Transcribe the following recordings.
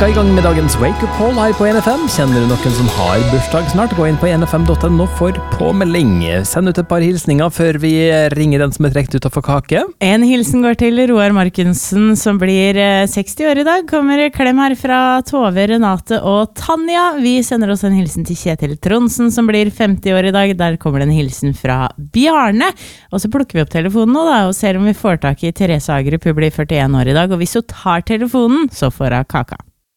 skal I gang med dagens Wake Up Call her på NFM. Kjenner du noen som har bursdag snart? Gå inn på nfm.no for påmelding. Send ut et par hilsninger før vi ringer den som trekt ut av for kake. En hilsen går til Roar Markensen, som blir 60 år I dag. Kommer klem her fra Tove, Renate og Tanja. Vi sender også en hilsen til Kjetil Tronsen, som blir 50 år I dag. Der kommer det en hilsen fra Bjarne. Og så plukker vi opp telefonen nå da, og ser om vi får tak I Therese Agrup. Hun blir 41 år I dag, og hvis hun tar telefonen, så får hun kaka.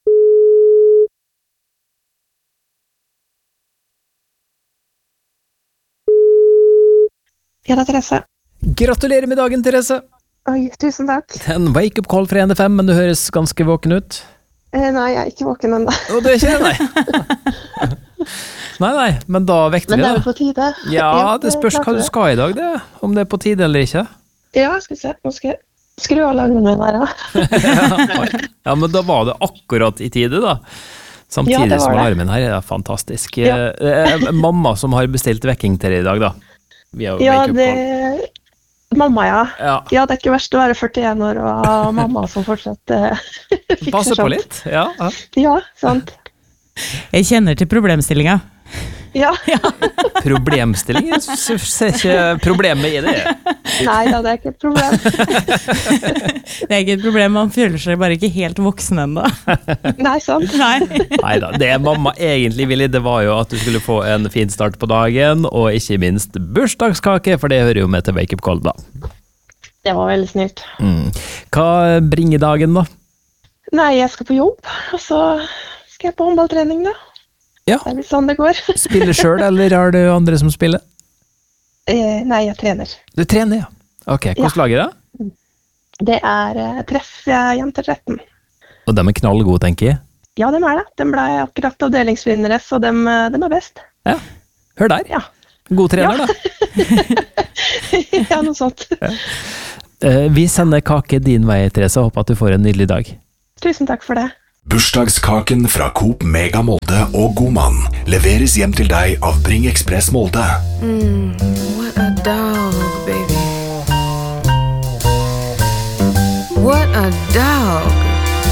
Ja, det Therese. Gratulerer med dagen, Therese. Oi, tusen takk. En Wake Up Call fra NFM, men du høres ganske våken ut. Nei, jeg ikke våken ennå. Du ikke det, nei? Nei, men da vekter vi da. Men det jo på tide. Ja, det spørs hva du skal I dag, det. Om det på tide eller ikke. Ja, skal vi se. Nå skal jeg skru av alarmen min her, da. Ja, men da var det akkurat I tide, da. Samtidig som alarmen her er fantastisk. Ja. Mamma som har bestilt vekking til I dag, da. Ja, det mamma, ja. Ja, det ikke verst å være 41 år og ha mamma som fortsatt passer på litt, ja. Ja, sant. Jeg kjenner til problemstillingen. Ja. Problemstilling? Jeg ser ikke problemet I det. Nei da, det ikke et problem. Det ikke et problem, man føler seg bare ikke helt voksen enda. Nei, sant. Neida, det mamma egentlig ville, det var jo at du skulle få en fin start på dagen, og ikke minst bursdagskake, for det hører jo med til Wake Up Call da. Det var veldig snilt. Hva bringer dagen da? Nei, jeg skal på jobb, og så skal jeg på håndballtrening da. Ja. Det sånn det går. Spiller selv, eller har du andre som spiller? Nei, jeg trener. Du trener, ja. Ok, hvordan lager det? Det treff jenter 13. Og de knallgode, tenker jeg? Ja, de det. De ble akkurat avdelingsvinnere, så de best. Ja, hør der. Ja. God trener, da. Ja, noe sånt. Ja. Vi sender kake din vei, Therese, og håper at du får en nydelig dag. Tusen takk for det. Bursdagskaken fra Coop Mega Molde og Godmann leveres hjem til deg av Bring Express Molde. What a dog, baby. What a dog.